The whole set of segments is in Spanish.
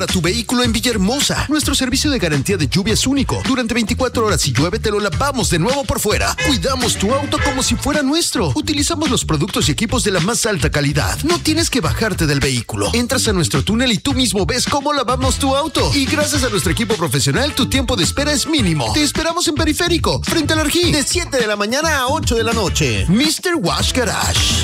A tu vehículo en Villahermosa. Nuestro servicio de garantía de lluvia es único. Durante 24 horas si llueve te lo lavamos de nuevo por fuera. Cuidamos tu auto como si fuera nuestro. Utilizamos los productos y equipos de la más alta calidad. No tienes que bajarte del vehículo. Entras a nuestro túnel y tú mismo ves cómo lavamos tu auto. Y gracias a nuestro equipo profesional, tu tiempo de espera es mínimo. Te esperamos en Periférico, frente al Arjí, de 7 de la mañana a 8 de la noche. Mr. Wash Garage.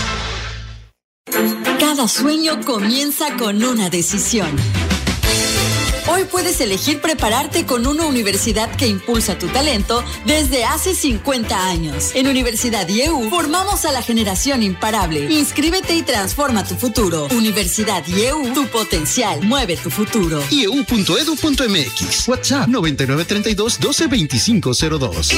Cada sueño comienza con una decisión. Hoy puedes elegir prepararte con una universidad que impulsa tu talento desde hace 50 años. En Universidad IEU formamos a la generación imparable. Inscríbete y transforma tu futuro. Universidad IEU, tu potencial mueve tu futuro. IEU.edu.mx. WhatsApp 9932-122502.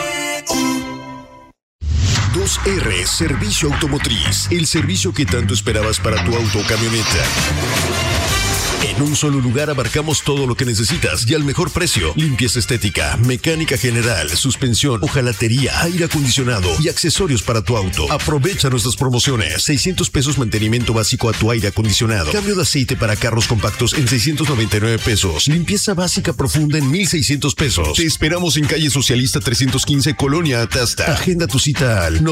2R Servicio Automotriz. El servicio que tanto esperabas para tu auto o camioneta. En un solo lugar abarcamos todo lo que necesitas y al mejor precio. Limpieza estética, mecánica general, suspensión, hojalatería, aire acondicionado y accesorios para tu auto. Aprovecha nuestras promociones. 600 pesos mantenimiento básico a tu aire acondicionado. Cambio de aceite para carros compactos en 699 pesos. Limpieza básica profunda en 1,600 pesos. Te esperamos en calle Socialista 315, Colonia Atasta. Agenda tu cita al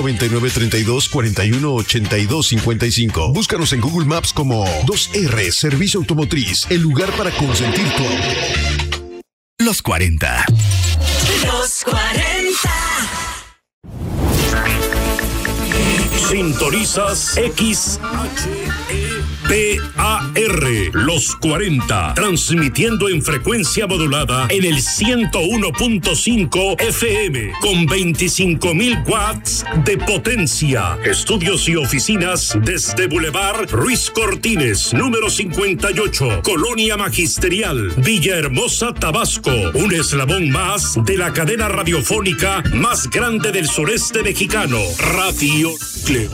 9932-418255. Búscanos en Google Maps como 2R Servicio Automotriz. El lugar para consentir tu auto. Los 40. Los 40. Sintonizas XHEPAR, Los 40, transmitiendo en frecuencia modulada en el 101.5 FM, con 25,000 watts de potencia. Estudios y oficinas desde Boulevard Ruiz Cortines, número 58, Colonia Magisterial, Villahermosa, Tabasco. Un eslabón más de la cadena radiofónica más grande del sureste mexicano, Radio Cleo.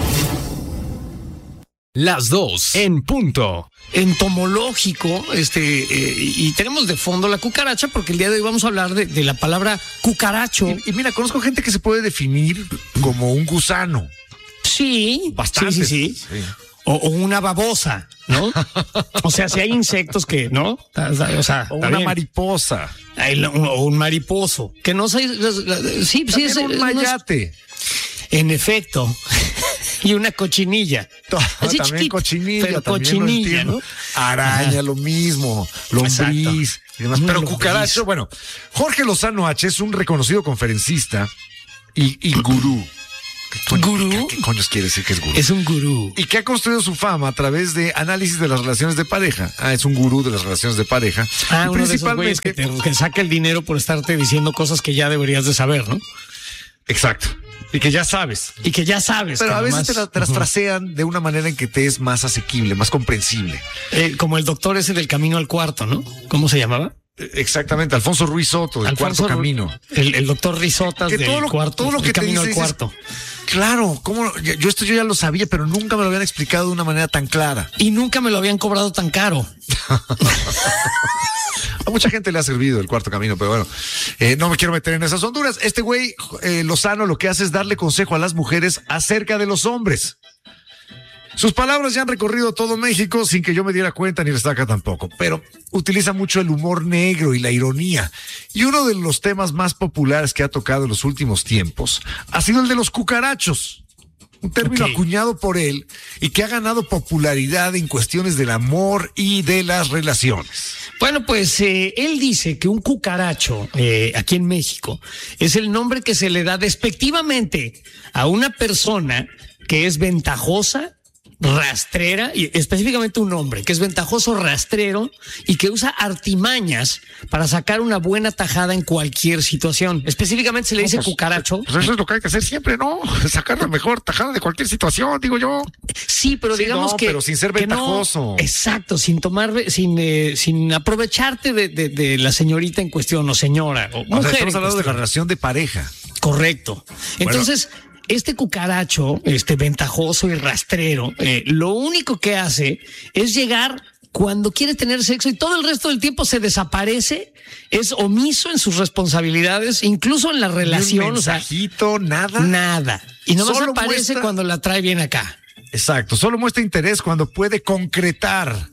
Las 2 en punto. Entomológico, y tenemos de fondo la cucaracha, porque el día de hoy vamos a hablar de la palabra cucaracho. Y mira, conozco gente que se puede definir como un gusano. Sí, bastante. Sí. O una babosa, ¿no? O sea, si hay insectos que, ¿no? O sea, o una mariposa. O un mariposo. Que no sé. Sí, es un mayate. En efecto. Y una cochinilla. Así también chiquito, cochinilla. Pero también cochinilla, ¿no? Araña, lo mismo. Lombriz y demás. Pero cucaracho, bueno. Jorge Lozano H es un reconocido conferencista y gurú. ¿Gurú? ¿Qué coños quiere decir que es gurú? Es un gurú. Y que ha construido su fama a través de análisis de las relaciones de pareja. Es un gurú de las relaciones de pareja. Y uno principalmente de esos güeyes que saca el dinero por estarte diciendo cosas que ya deberías de saber, ¿no? Exacto. Y que ya sabes. Pero a veces te las trasean de una manera en que te es más asequible, más comprensible. Como el doctor ese del Camino al Cuarto, ¿no? ¿Cómo se llamaba? Exactamente, Alfonso Ruiz Soto, del Cuarto Camino. El doctor Risotas del todo lo que Camino te al Cuarto. Claro, ¿cómo? Yo ya lo sabía, pero nunca me lo habían explicado de una manera tan clara. Y nunca me lo habían cobrado tan caro. A mucha gente le ha servido el Cuarto Camino, pero bueno, no me quiero meter en esas honduras. Este güey, Lozano, lo que hace es darle consejo a las mujeres acerca de los hombres. Sus palabras ya han recorrido todo México sin que yo me diera cuenta, ni la estaca tampoco, pero utiliza mucho el humor negro y la ironía. Y uno de los temas más populares que ha tocado en los últimos tiempos ha sido el de los cucarachos. Un término acuñado por él y que ha ganado popularidad en cuestiones del amor y de las relaciones. Bueno, pues él dice que un cucaracho aquí en México es el nombre que se le da despectivamente a una persona que es ventajosa, rastrera, y específicamente un hombre que es ventajoso, rastrero y que usa artimañas para sacar una buena tajada en cualquier situación. Específicamente se le dice cucaracho. Pues eso es lo que hay que hacer siempre, ¿no? Sacar la mejor tajada de cualquier situación, digo yo. Sí, pero digamos que... pero sin ser ventajoso. No, exacto, sin aprovecharte de la señorita en cuestión, o señora, o mujer. O sea, estamos hablando de la relación de pareja. Correcto. Entonces... Este cucaracho, ventajoso y rastrero, lo único que hace es llegar cuando quiere tener sexo y todo el resto del tiempo se desaparece, es omiso en sus responsabilidades, incluso en la relación. Un mensajito, nada. Nada. Y nomás aparece cuando la trae bien acá. Exacto. Solo muestra interés cuando puede concretar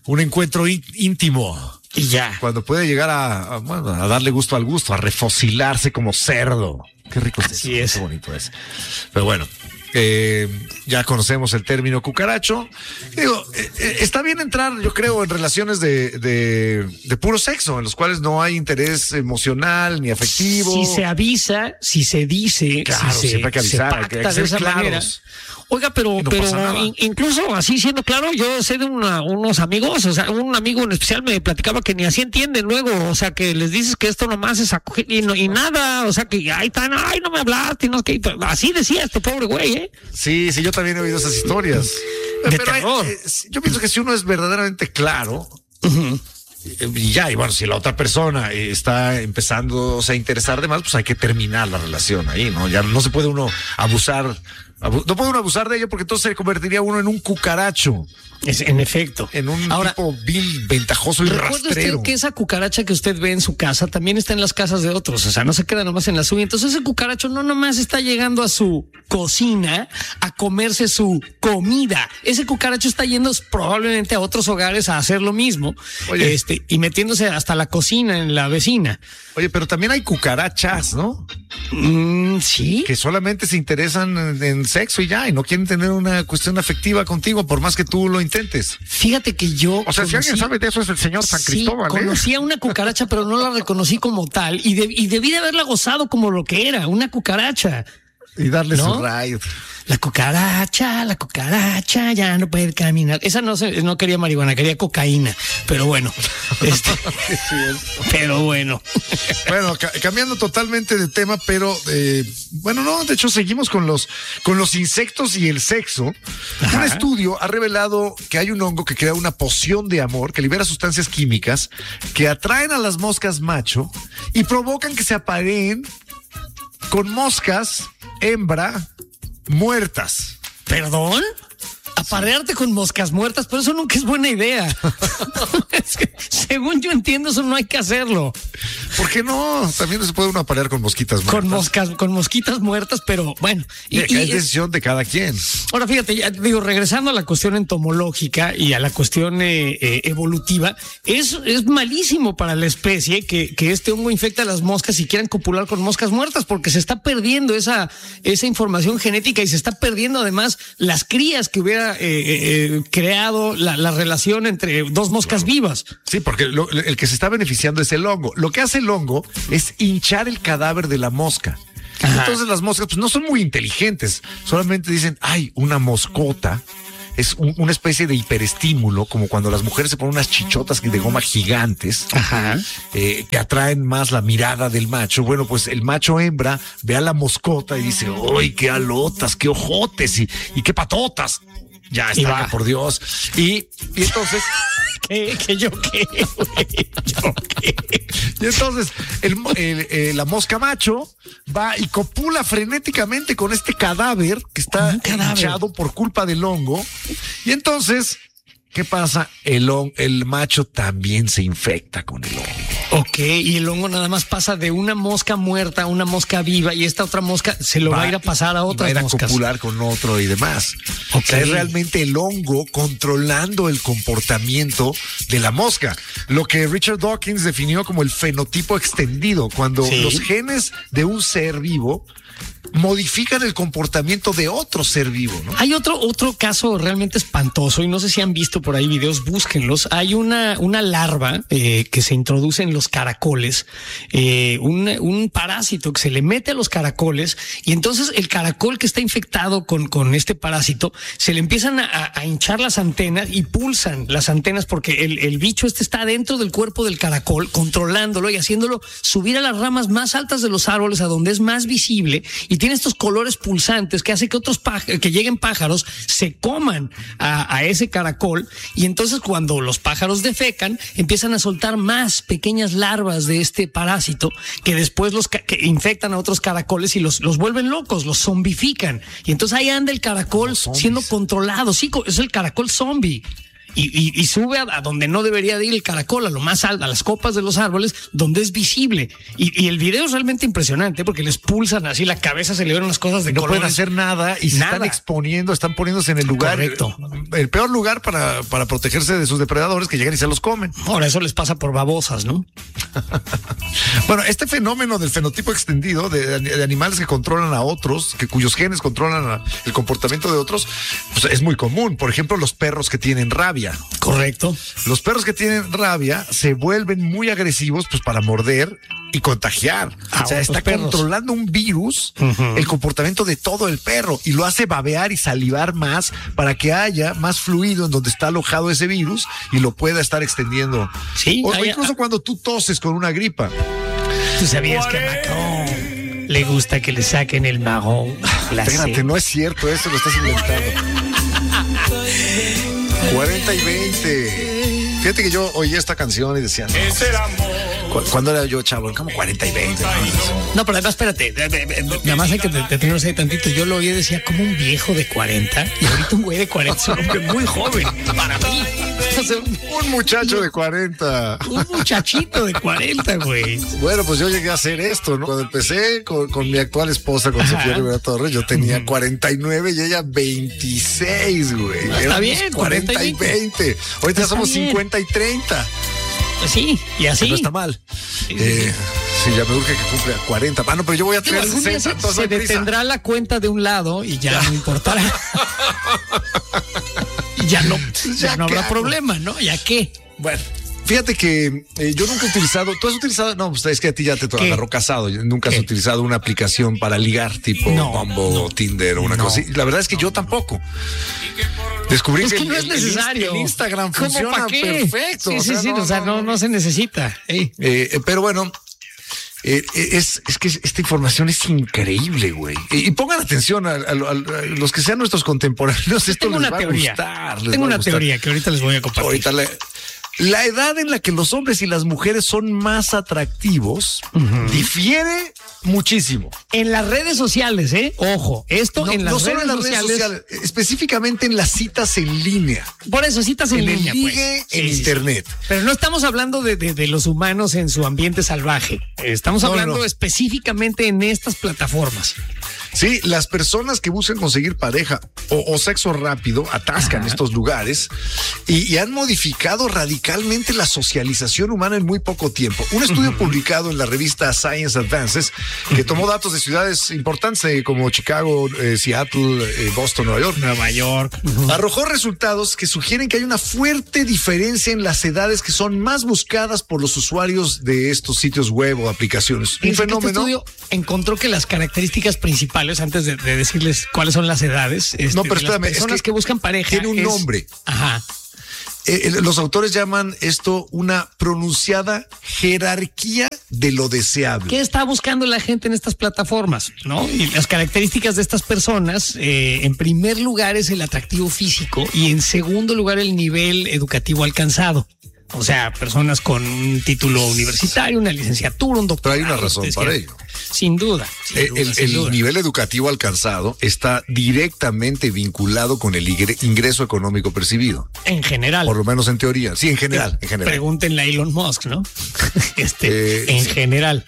un encuentro íntimo. Y ya. Cuando puede llegar a darle gusto al gusto, a refocilarse como cerdo. Qué rico es Así eso, es. qué bonito es. Pero bueno, ya conocemos el término cucaracho. Digo, está bien entrar, yo creo, en relaciones de puro sexo, en los cuales no hay interés emocional ni afectivo. Si se avisa, si se dice, Claro, si siempre hay que avisar, hay que pacta ser de esa claros. manera. Oiga, pero No pasa nada. incluso así siendo claro, yo sé de unos amigos, o sea, un amigo en especial me platicaba que ni así entienden luego, o sea, que les dices que esto nomás es acoger y nada, o sea, que ahí están, ay, no me hablaste, no es que así decía este pobre güey, ¿eh? Sí, yo también he oído esas historias. De Pero terror. yo pienso que si uno es verdaderamente claro, y bueno, si la otra persona está empezando a interesar de más, pues hay que terminar la relación ahí, ¿no? Ya no se puede uno abusar. No puede uno abusar de ello porque entonces se convertiría uno en un cucaracho. En efecto. En un Ahora, tipo vil, ventajoso y recuerde rastrero. usted que esa cucaracha que usted ve en su casa también está en las casas de otros, o sea, no se queda nomás en la suya. Entonces ese cucaracho no nomás está llegando a su cocina a comerse su comida. Ese cucaracho está yendo probablemente a otros hogares a hacer lo mismo. Oye. Y metiéndose hasta la cocina en la vecina. Oye, pero también hay cucarachas, ¿no? Sí. Que solamente se interesan en sexo y ya, y no quieren tener una cuestión afectiva contigo, por más que tú lo intentes. Fíjate que yo. O sea, si alguien sabe de eso es el señor San Cristóbal. Conocí a una cucaracha, pero no la reconocí como tal. Y debí de haberla gozado como lo que era, una cucaracha. Y darle ¿No? su raid. La cucaracha ya no puede caminar. Esa no quería marihuana, quería cocaína. Pero bueno, pero bueno. Bueno, cambiando totalmente de tema, pero bueno, no, de hecho seguimos con los insectos y el sexo. Ajá. Un estudio ha revelado que hay un hongo que crea una poción de amor que libera sustancias químicas que atraen a las moscas macho y provocan que se apareen con moscas hembra muertas. ¿Perdón? Aparearte con moscas muertas, pero eso nunca es buena idea. Es que, según yo entiendo, eso no hay que hacerlo. ¿Por qué no? También se puede uno aparear con mosquitas muertas. Con mosquitas muertas, pero bueno. Y es decisión de cada quien. Ahora, fíjate, ya digo, regresando a la cuestión entomológica y a la cuestión evolutiva, es malísimo para la especie que este hongo infecte a las moscas y quieran copular con moscas muertas, porque se está perdiendo esa información genética y se está perdiendo además las crías que hubiera creado la relación entre dos moscas vivas. Sí, porque el que se está beneficiando es el hongo. Lo que hace el hongo es hinchar el cadáver de la mosca. Ajá. Entonces las moscas pues no son muy inteligentes, solamente dicen, ay, una moscota. Es una especie de hiperestímulo, como cuando las mujeres se ponen unas chichotas de goma gigantes. Ajá. Que atraen más la mirada del macho. Bueno, pues el macho hembra ve a la moscota y dice, ¡ay, qué alotas, qué ojotes y qué patotas! Ya Y está, va. por Dios. Y entonces... ¿Yo qué? Y entonces la mosca macho va y copula frenéticamente con este cadáver que está hinchado por culpa del hongo. Y entonces, ¿qué pasa? El macho también se infecta con el hongo. Ok, y el hongo nada más pasa de una mosca muerta a una mosca viva y esta otra mosca se lo va a ir a pasar a otras va a ir a moscas. copular con otro y demás. Ok. O sea, es realmente el hongo controlando el comportamiento de la mosca. Lo que Richard Dawkins definió como el fenotipo extendido, cuando Sí. los genes de un ser vivo modifican el comportamiento de otro ser vivo, ¿no? Hay otro caso realmente espantoso y no sé si han visto por ahí videos, búsquenlos. Hay una larva que se introduce en los caracoles, un parásito que se le mete a los caracoles y entonces el caracol que está infectado con este parásito se le empiezan a hinchar las antenas y pulsan las antenas porque el bicho está dentro del cuerpo del caracol controlándolo y haciéndolo subir a las ramas más altas de los árboles a donde es más visible y tiene estos colores pulsantes que hace que que lleguen pájaros se coman a ese caracol y entonces cuando los pájaros defecan empiezan a soltar más pequeñas larvas de este parásito que después que infectan a otros caracoles y los vuelven locos, los zombifican y entonces ahí anda el caracol siendo controlado. Sí, es el caracol zombie. y sube a donde no debería de ir el caracol, a lo más alto, a las copas de los árboles, donde es visible. Y el video es realmente impresionante porque les pulsan así la cabeza, se le ven las cosas de no colores. pueden hacer nada y se están exponiendo, están poniéndose en el lugar. Correcto. El peor lugar para protegerse de sus depredadores que llegan y se los comen. Ahora eso les pasa por babosas, ¿no? Bueno, este fenómeno del fenotipo extendido de animales que controlan a otros, cuyos genes controlan el comportamiento de otros, pues es muy común. Por ejemplo, los perros que tienen rabia. Correcto. Los perros que tienen rabia se vuelven muy agresivos pues para morder y contagiar. O sea, está controlando un virus el comportamiento de todo el perro y lo hace babear y salivar más para que haya más fluido en donde está alojado ese virus y lo pueda estar extendiendo. Sí. O incluso cuando tú toses con una gripa. ¿Tú sabías que a Macron le gusta que le saquen el marrón? Espérate, no es cierto, eso lo estás inventando. 40 y 20. Fíjate que yo oí esta canción y decía, ¿cuándo era yo chavo? Como 40 y 20. No, pero además, espérate, nada más hay que detenernos ahí tantito. Yo lo oí y decía como un viejo de 40 y ahorita un güey de 40 es un hombre muy joven para mí. O sea, un muchacho de 40. Un muchachito de 40, güey. Bueno, pues yo llegué a hacer esto, ¿no? Cuando empecé con mi actual esposa, con Sofía Rivera Torres, yo tenía 49 y ella 26, güey. Está bien, 40 y 20. Ahorita ya somos 50 y 30. Pues sí, y así. No está mal. Sí, ya me urge que cumpla 40. No, pero yo voy a tener 60. Se detendrá la cuenta de un lado y ya no importará. ya no habrá problema, ¿no? ¿Ya qué? Bueno. Fíjate que yo nunca he utilizado, ¿tú has utilizado? No, pues es que a ti ya te agarró casado, nunca has utilizado una aplicación para ligar tipo Bumble o Tinder o una cosa así. La verdad es que yo tampoco. Descubrí que no es necesario. El Instagram funciona perfecto. Sí, o sea, no se necesita. Pero bueno, es que esta información es increíble, güey. Y pongan atención a los que sean nuestros contemporáneos, esto les va a gustar. Tengo una teoría que ahorita les voy a compartir. La edad en la que los hombres y las mujeres son más atractivos difiere muchísimo. En las redes sociales, Ojo, esto en las redes sociales, específicamente en las citas en línea. Por eso, citas en línea. El ligue en internet. Pero no estamos hablando de los humanos en su ambiente salvaje. Estamos hablando específicamente en estas plataformas. Sí, las personas que buscan conseguir pareja o sexo rápido atascan estos lugares y han modificado radicalmente la socialización humana en muy poco tiempo. Un estudio publicado en la revista Science Advances que tomó datos de ciudades importantes como Chicago, Seattle, Boston, Nueva York, arrojó resultados que sugieren que hay una fuerte diferencia en las edades que son más buscadas por los usuarios de estos sitios web o aplicaciones. Un fenómeno. Este estudio encontró que las características principales, antes de decirles cuáles son las edades, no, pero espérame, las personas que buscan pareja, tiene un nombre. Ajá. Los autores llaman esto una pronunciada jerarquía de lo deseable. ¿Qué está buscando la gente en estas plataformas? ¿No? Y las características de estas personas, en primer lugar es el atractivo físico y en segundo lugar el nivel educativo alcanzado. O sea, personas con un título universitario, una licenciatura, un doctorado. Pero hay una razón para ello. Sin duda. El nivel educativo alcanzado está directamente vinculado con el ingreso económico percibido. En general. Por lo menos en teoría. Sí, en general. Pregúntenle a Elon Musk, ¿no? En general.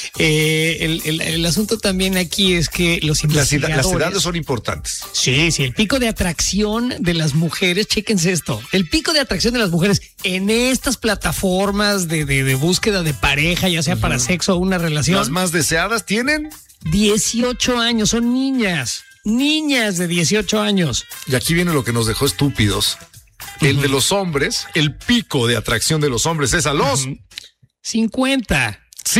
El asunto también aquí es que los investigadores... Las edades son importantes. Sí, el pico de atracción de las mujeres, chéquense esto. El pico de atracción de las mujeres en estas plataformas de búsqueda de pareja, ya sea para sexo o una relación. Las más deseadas tienen 18 años, son niñas de 18 años. Y aquí viene lo que nos dejó estúpidos. El de los hombres, el pico de atracción de los hombres es a los 50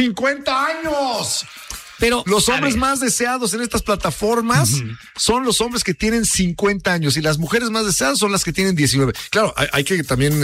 años. Pero los hombres más deseados en estas plataformas son los hombres que tienen 50 años y las mujeres más deseadas son las que tienen 19. Claro, hay que también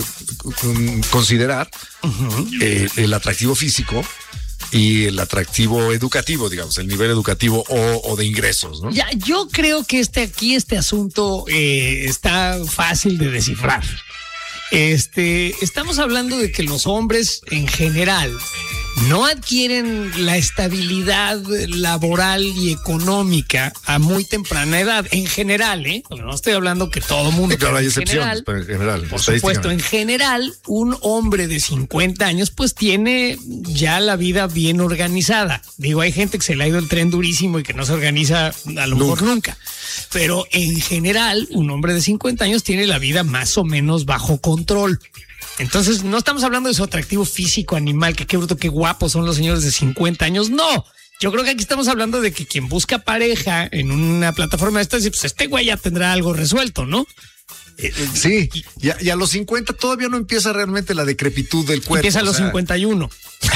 considerar el atractivo físico y el atractivo educativo, digamos, el nivel educativo o de ingresos, ¿no? Ya, yo creo que este asunto está fácil de descifrar. Estamos hablando de que los hombres en general no adquieren la estabilidad laboral y económica a muy temprana edad, en general, Porque no estoy hablando que todo mundo. Sí, claro, hay excepciones, pero en general. Por supuesto, en general, un hombre de 50 años, pues tiene ya la vida bien organizada. Digo, hay gente que se le ha ido el tren durísimo y que no se organiza a lo mejor nunca. Pero en general, un hombre de 50 años tiene la vida más o menos bajo control. Entonces, no estamos hablando de su atractivo físico, animal, que qué bruto, qué guapos son los señores de 50 años. No, yo creo que aquí estamos hablando de que quien busca pareja en una plataforma de estas, pues este güey ya tendrá algo resuelto, ¿no? Sí, y a los 50 todavía no empieza realmente la decrepitud del cuerpo. Empieza a los 51.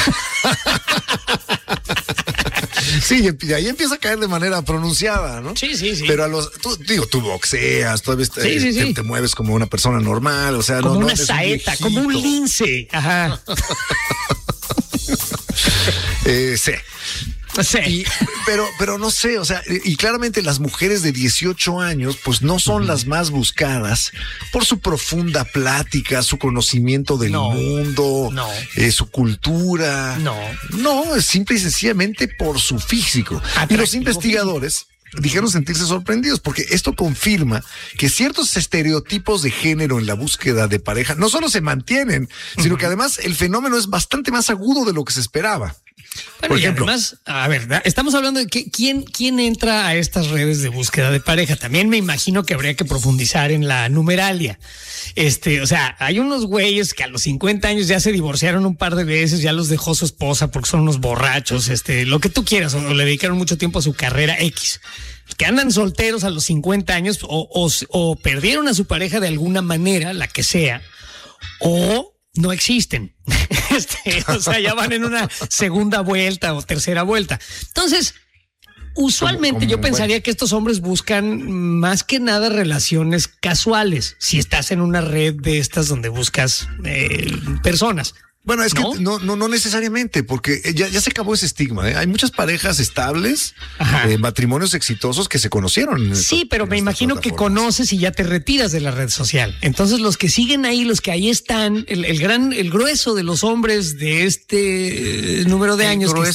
Sí, y ahí empieza a caer de manera pronunciada, ¿no? Sí. Pero tú boxeas, todavía te mueves como una persona normal, o sea, como no una saeta, como un lince. Ajá. Sí. Pero no sé, o sea, y claramente las mujeres de 18 años, pues no son las más buscadas por su profunda plática, su conocimiento del mundo, su cultura. No, es simple y sencillamente por su físico. Atractivo. Y los investigadores dijeron sentirse sorprendidos porque esto confirma que ciertos estereotipos de género en la búsqueda de pareja no solo se mantienen, sino que además el fenómeno es bastante más agudo de lo que se esperaba. Bueno, por ejemplo, además, a ver, estamos hablando de quién entra a estas redes de búsqueda de pareja. También me imagino que habría que profundizar en la numeralia. O sea, hay unos güeyes que a los 50 años ya se divorciaron un par de veces, ya los dejó su esposa porque son unos borrachos, lo que tú quieras, o le dedicaron mucho tiempo a su carrera X. Que andan solteros a los 50 años o perdieron a su pareja de alguna manera, la que sea, o no existen. O sea, ya van en una segunda vuelta o tercera vuelta. Entonces, usualmente yo pensaría que estos hombres buscan más que nada relaciones casuales. Si estás en una red de estas donde buscas personas. Bueno, es que no necesariamente, porque ya se acabó ese estigma. Hay muchas parejas estables, matrimonios exitosos que se conocieron. Sí, pero me imagino que conoces y ya te retiras de la red social. Entonces, los que siguen ahí, los que ahí están, el grueso de los hombres de este número de años, que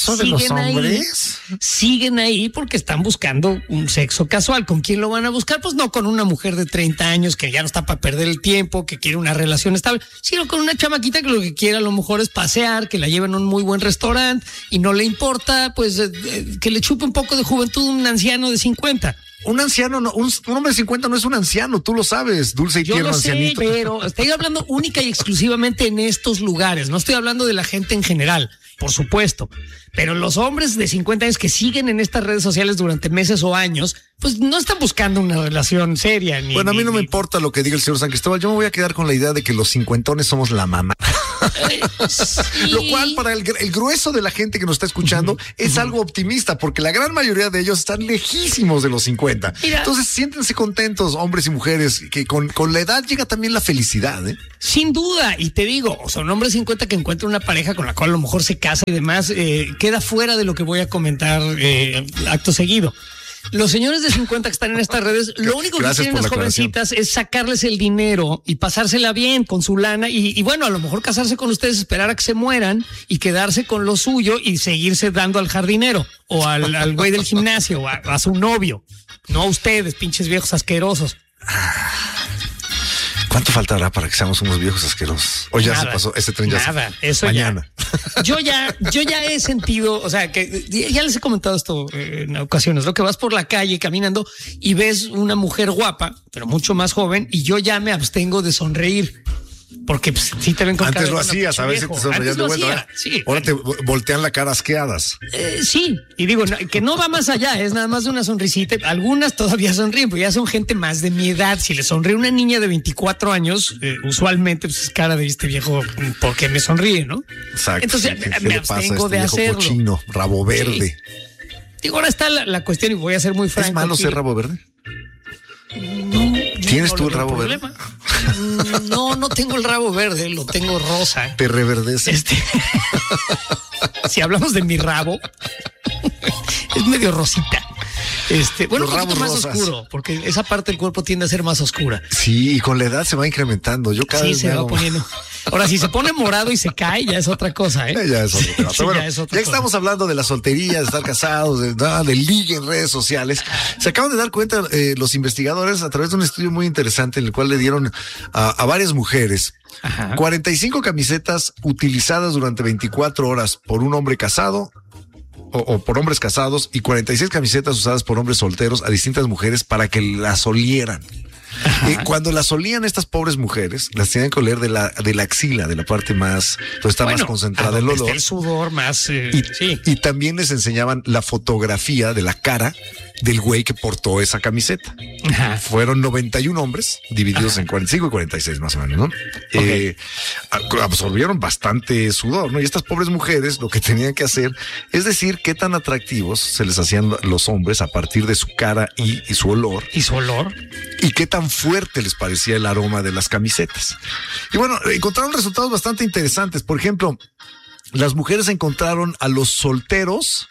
siguen ahí porque están buscando un sexo casual. ¿Con quién lo van a buscar? Pues no con una mujer de 30 años que ya no está para perder el tiempo, que quiere una relación estable, sino con una chamaquita que lo que quiere a lo mejor es pasear, que la lleven a un muy buen restaurante y no le importa, pues, que le chupe un poco de juventud un anciano de 50. Un anciano, un hombre de 50 no es un anciano, tú lo sabes, dulce y tierno ancianito. Yo lo sé, pero estoy hablando única y exclusivamente en estos lugares, no estoy hablando de la gente en general, por supuesto. Pero los hombres de 50 años que siguen en estas redes sociales durante meses o años, pues no están buscando una relación seria. Bueno, a mí no me importa lo que diga el señor San Cristóbal, yo me voy a quedar con la idea de que los cincuentones somos la mamá. Sí. Lo cual para el grueso de la gente que nos está escuchando es algo optimista, porque la gran mayoría de ellos están lejísimos de los 50. Mira, entonces siéntense contentos, hombres y mujeres, que con la edad llega también la felicidad. Sin duda, y te digo, o sea, un hombre de 50 que encuentra una pareja con la cual a lo mejor se casa y demás, queda fuera de lo que voy a comentar acto seguido. Los señores de 50 que están en estas redes, lo único que quieren las jovencitas es sacarles el dinero y pasársela bien con su lana y bueno, a lo mejor casarse con ustedes, esperar a que se mueran y quedarse con lo suyo y seguirse dando al jardinero o al güey del gimnasio o a su novio. No a ustedes, pinches viejos asquerosos. ¿Cuánto faltará para que seamos unos viejos asquerosos? O ya nada, se pasó, ese tren ya nada, se... eso mañana. Yo ya he sentido, o sea, que ya les he comentado esto en ocasiones, lo que vas por la calle caminando y ves una mujer guapa, pero mucho más joven, y yo ya me abstengo de sonreír. Porque pues, sí te ven con antes cara lo hacías, a veces te sonreías de vuelta. Sí. Ahora te voltean la cara asqueadas. Sí, y digo, que no va más allá, es nada más de una sonrisita. Algunas todavía sonríen, pero ya son gente más de mi edad. Si le sonríe una niña de 24 años, usualmente pues, es cara de este viejo porque me sonríe, ¿no? Exacto. Entonces me abstengo de hacerlo. Cochino, rabo verde. Sí. Digo, ahora está la cuestión y voy a ser muy franco. ¿Es malo ser rabo verde? No, ¿Tienes tú el rabo verde? No tengo el rabo verde, lo tengo rosa. Te reverdece. Si hablamos de mi rabo, es medio rosita. Bueno, Los un poquito ramos más rosas. oscuro, porque esa parte del cuerpo tiende a ser más oscura. Sí, y con la edad se va incrementando. Yo cada Sí, vez se me va hago- poniendo. Ahora, si se pone morado y se cae, ya es otra cosa, ¿eh? Ya es otro tema. Sí, Pero bueno, ya es ya otra que cosa. estamos hablando de la soltería, de estar casados, de ligue en redes sociales, se acaban de dar cuenta los investigadores a través de un estudio muy interesante en el cual le dieron a varias mujeres Ajá. 45 camisetas utilizadas durante 24 horas por un hombre casado o por hombres casados y 46 camisetas usadas por hombres solteros a distintas mujeres para que las olieran. Cuando las olían estas pobres mujeres, las tenían que oler de la axila, de la parte más, donde está más concentrada a el donde olor. esté el sudor más. Sí. Y también les enseñaban la fotografía de la cara del güey que portó esa camiseta. Ajá. Fueron 91 hombres, divididos en 45 y 46 más o menos, ¿no? Absorbieron bastante sudor, ¿no? Y estas pobres mujeres lo que tenían que hacer es decir qué tan atractivos se les hacían los hombres a partir de su cara y su olor. ¿Y su olor? Y qué tan fuerte les parecía el aroma de las camisetas. Y bueno, encontraron resultados bastante interesantes. Por ejemplo, las mujeres encontraron a los solteros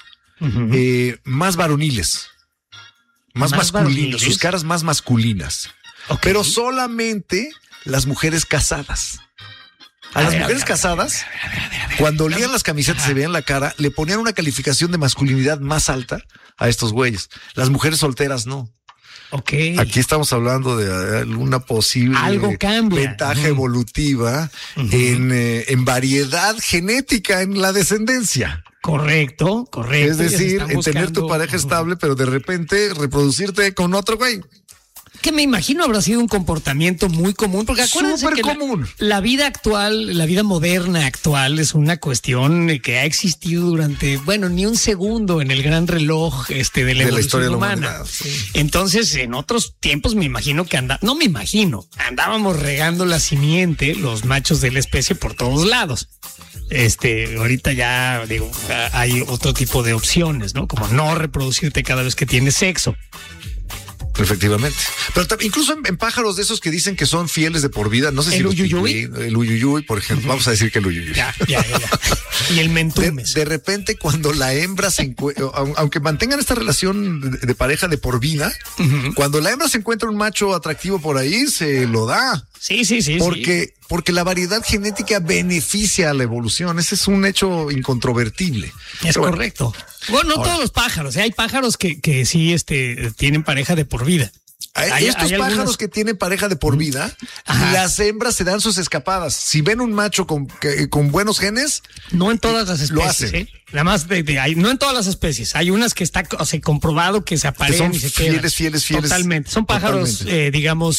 más varoniles, más masculinos, varoniles. sus caras más masculinas. Ok. Pero solamente las mujeres casadas. A las mujeres casadas, cuando olían las camisetas y se veían la cara, le ponían una calificación de masculinidad más alta a estos güeyes. Las mujeres solteras no. Ok. Aquí estamos hablando de una posible Algo cambia. ventaja evolutiva en variedad genética en la descendencia. Correcto. Es Ya se decir, están en tener tu buscando- pareja estable, pero de repente reproducirte con otro güey. Que me imagino habrá sido un comportamiento muy común, porque acuérdense que Supercomún. la vida actual, la vida moderna actual es una cuestión que ha existido durante, bueno, ni un segundo en el gran reloj de la De la evolución historia de la humana. humanidad, sí. Entonces, en otros tiempos me imagino que andábamos regando la simiente, los machos de la especie por todos lados. Ahorita ya digo, hay otro tipo de opciones, ¿no? Como no reproducirte cada vez que tienes sexo. Efectivamente. Pero incluso en pájaros de esos que dicen que son fieles de por vida, no sé si ¿El los uyuyuy? pingüinos, el uyuyuy, por ejemplo, vamos a decir que el uyuyuy. Ya. Y el mentumes. De repente, cuando la hembra se encuentra, aunque mantengan esta relación de pareja de por vida, cuando la hembra se encuentra un macho atractivo por ahí, se lo da. Sí. Porque la variedad genética beneficia a la evolución. Ese es un hecho incontrovertible. Es Pero bueno, correcto. Bueno, no ahora, todos los pájaros. Hay pájaros que sí tienen pareja de por vida. Estos pájaros algunos- que tienen pareja de por vida, Ajá. las hembras se dan sus escapadas. Si ven un macho con buenos genes, No en todas las Lo especies, hacen. Nada más no en todas las especies. Hay unas que está comprobado que se aparean son y se quedan. fieles. Totalmente. Son pájaros, Totalmente. digamos,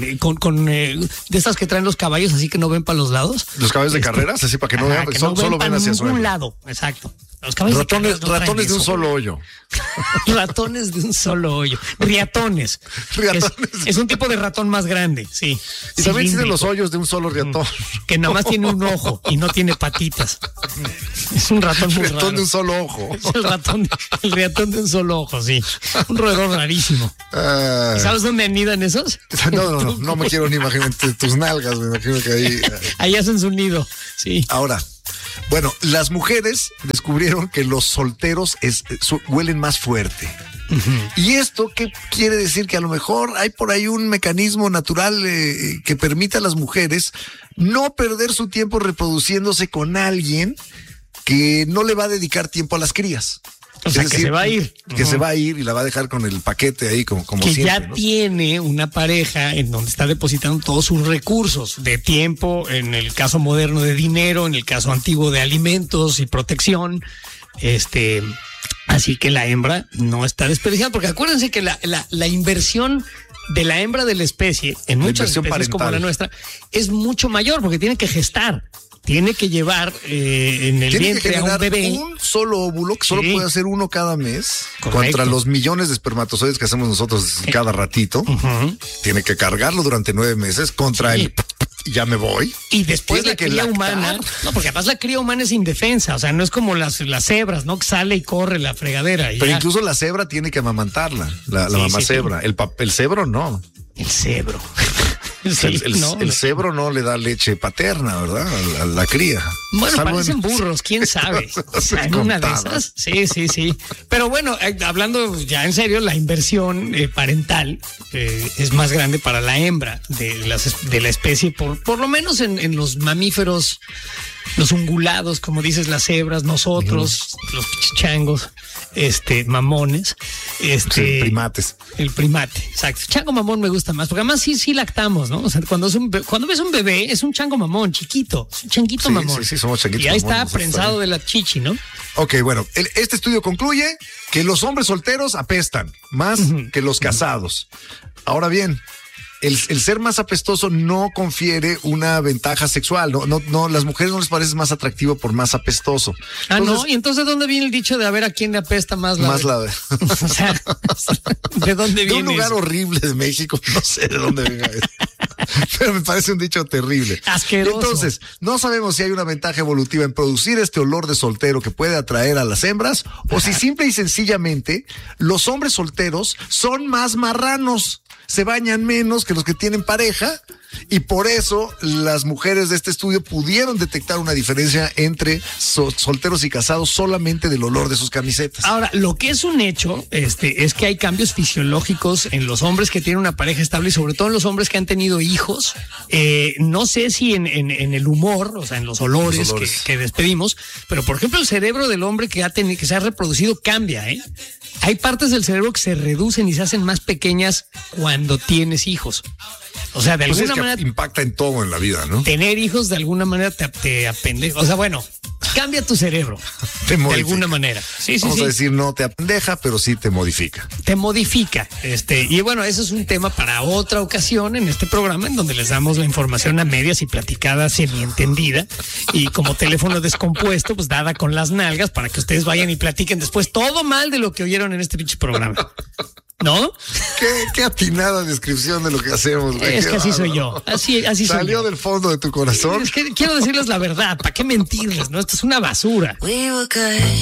de estas que traen los caballos, así que no ven para los lados. los caballos de carreras, así para que no Ajá, vean, que solo ven para hacia su ningún hembra. lado. Exacto. Los caballos de Ratones, carreras no traen ratones de un eso. solo hoyo. Ratones de un solo hoyo. Riatones. Riatones. Es un tipo de ratón más grande, sí. Y también existen los Cilíndrico, hoyos de un solo riatón. que nada más tiene un ojo y no tiene patitas. Es un ratón muy Riatón raro. de un solo ojo. Es el ratón de un solo ojo, sí. Un roedor rarísimo. Ah, ¿Sabes dónde anidan esos? no me quiero ni imaginar tus nalgas, me imagino que ahí. Ahí hacen su nido, sí. Ahora, bueno, las mujeres descubrieron que los solteros huelen más fuerte. ¿Y esto qué quiere decir? Que a lo mejor hay por ahí un mecanismo natural que permita a las mujeres no perder su tiempo reproduciéndose con alguien que no le va a dedicar tiempo a las crías. O sea, que se va a ir. Que se va a ir y la va a dejar con el paquete ahí como Que siempre, ya ¿no? tiene una pareja en donde está depositando todos sus recursos de tiempo, en el caso moderno de dinero, en el caso antiguo de alimentos y protección. Así que la hembra no está desperdiciada, porque acuérdense que la inversión de la hembra de la especie en muchas inversión especies como parental la nuestra es mucho mayor, porque tiene que gestar, tiene que llevar en el Tiene que vientre a un generar bebé. un solo óvulo que solo Sí. puede hacer uno cada mes. Correcto. Contra los millones de espermatozoides que hacemos nosotros cada ratito. Tiene que cargarlo durante 9 meses contra Sí. el ya me voy. Y después Tiene la que cría lactar. humana, no, porque además la cría humana es indefensa, o sea, no es como las cebras, ¿no? Que sale y corre la fregadera. Y Pero ya. incluso la cebra tiene que amamantarla, la Sí, mamá sí, cebra. El cebro no. El cebro. Sí, el cebro no le da leche paterna, ¿verdad? A la cría. Bueno, parecen burros, quién sabe. O sea, en una de esas. Sí. Pero bueno, hablando ya en serio, la inversión parental es más grande para la hembra de la especie, por lo menos en los mamíferos, los ungulados, como dices, las cebras, nosotros, los changos, mamones, sí, primates. El primate, exacto. Chango mamón me gusta más, porque además sí lactamos, ¿no? O sea, cuando ves un bebé, es un chango mamón, chiquito, es un changuito mamón. Sí, somos changuitos. Y ahí mamón, está prensado de la chichi, ¿no? Ok, bueno, este estudio concluye que los hombres solteros apestan más que los casados. Ahora bien, el ser más apestoso no confiere una ventaja sexual. No, las mujeres no les parece más atractivo por más apestoso. ¿No? ¿Y entonces dónde viene el dicho de a ver a quién le apesta más la... O sea, ¿de dónde viene? De un lugar eso? Horrible de México, no sé de dónde venga eso. Pero me parece un dicho terrible. Asqueroso. Entonces, no sabemos si hay una ventaja evolutiva en producir este olor de soltero que puede atraer a las hembras, o si simple y sencillamente los hombres solteros son más marranos, se bañan menos que los que tienen pareja, y por eso las mujeres de este estudio pudieron detectar una diferencia entre solteros y casados solamente del olor de sus camisetas. Ahora, lo que es un hecho es que hay cambios fisiológicos en los hombres que tienen una pareja estable y sobre todo en los hombres que han tenido hijos. No sé si en el humor, o sea, en los olores. Que despedimos, pero por ejemplo el cerebro del hombre que se ha reproducido cambia, ¿eh? Hay partes del cerebro que se reducen y se hacen más pequeñas cuando tienes hijos. O sea, de alguna manera impacta en todo en la vida, ¿no? Tener hijos de alguna manera te apendeja. O sea, bueno, cambia tu cerebro. Te modifica. De alguna manera. Sí, Vamos a decir, no te apendeja, pero sí te modifica. Te modifica. Y bueno, eso es un tema para otra ocasión en este programa, en donde les damos la información a medias y platicada semientendida. Y como teléfono descompuesto, pues dada con las nalgas para que ustedes vayan y platiquen después todo mal de lo que oyeron en este pinche programa. ¿No? Qué atinada descripción de lo que hacemos, güey. Es que así soy yo. Así soy yo. Salió del fondo de tu corazón. Es que quiero decirles la verdad. ¿Para qué mentirles? No, esto es una basura.